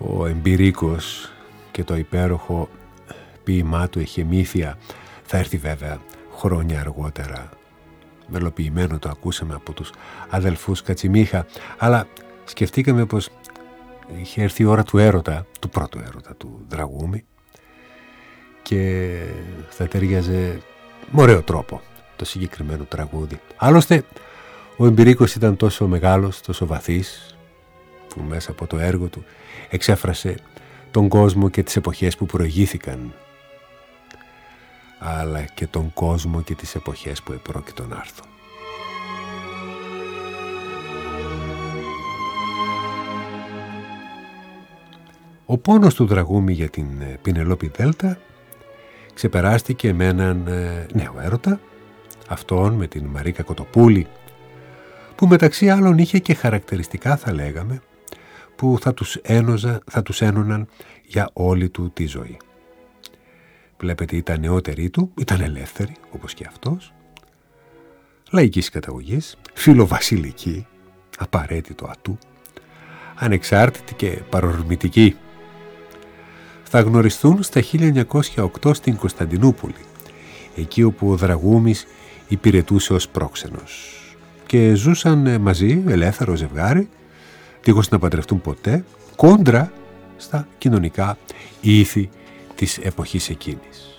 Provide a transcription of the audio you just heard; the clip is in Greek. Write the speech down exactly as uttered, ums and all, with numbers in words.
Ο Εμπειρίκος και το υπέροχο ποίημά του «Εχεμήθεια» θα έρθει βέβαια χρόνια αργότερα. Μελοποιημένο το ακούσαμε από τους αδελφούς Κατσιμίχα, αλλά σκεφτήκαμε πως είχε έρθει η ώρα του έρωτα, του πρώτου έρωτα του Δραγούμη, και θα ταιριάζε με ωραίο τρόπο το συγκεκριμένο τραγούδι. Άλλωστε ο Εμπειρίκος ήταν τόσο μεγάλος, τόσο βαθύς, που μέσα από το έργο του εξέφρασε τον κόσμο και τις εποχές που προηγήθηκαν, αλλά και τον κόσμο και τις εποχές που επρόκειτο να έρθουν. Ο πόνος του Δραγούμη για την Πηνελόπη Δέλτα ξεπεράστηκε με έναν νέο έρωτα, αυτόν με την Μαρίκα Κοτοπούλη, που μεταξύ άλλων είχε και χαρακτηριστικά, θα λέγαμε, που θα τους, ένωζα, θα τους ένωναν για όλη του τη ζωή. Βλέπετε, ήταν νεότερη του, ήταν ελεύθερη όπως και αυτός, λαϊκής καταγωγής, φιλοβασιλική, απαραίτητο ατού, ανεξάρτητη και παρορμητική. Θα γνωριστούν στα χίλια εννιακόσια οκτώ στην Κωνσταντινούπολη, εκεί όπου ο Δραγούμης υπηρετούσε ως πρόξενος, και ζούσαν μαζί, ελεύθερο ζευγάρι, δίχως να παντρευτούν ποτέ, κόντρα στα κοινωνικά ήθη της εποχής εκείνης.